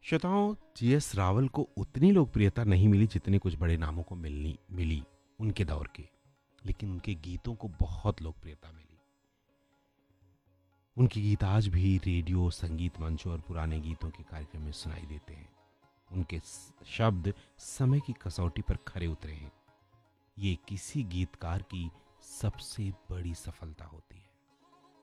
श्रोताओं, जीएस रावल को उतनी लोकप्रियता नहीं मिली जितने कुछ बड़े नामों को मिलनी मिली उनके दौर के, लेकिन उनके गीतों को बहुत लोकप्रियता मिली। उनके गीत आज भी रेडियो, संगीत मंचों और पुराने गीतों के कार्यक्रम में सुनाई देते हैं। उनके शब्द समय की कसौटी पर खरे उतरे हैं। ये किसी गीतकार की सबसे बड़ी सफलता होती है।